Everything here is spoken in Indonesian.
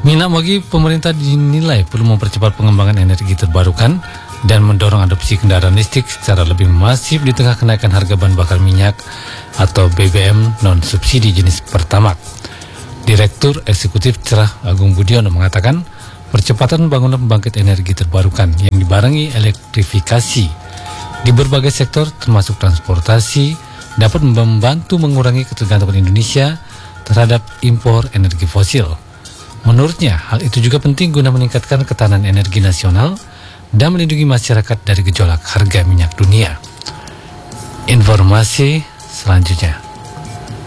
Minat bagi pemerintah dinilai perlu mempercepat pengembangan energi terbarukan dan mendorong adopsi kendaraan listrik secara lebih masif di tengah kenaikan harga bahan bakar minyak atau BBM non-subsidi jenis Pertamax. Direktur Eksekutif Cerah Agung Budiono mengatakan percepatan pembangunan pembangkit energi terbarukan yang dibarengi elektrifikasi di berbagai sektor termasuk transportasi dapat membantu mengurangi ketergantungan Indonesia terhadap impor energi fosil. Menurutnya, hal itu juga penting guna meningkatkan ketahanan energi nasional dan melindungi masyarakat dari gejolak harga minyak dunia. Informasi selanjutnya.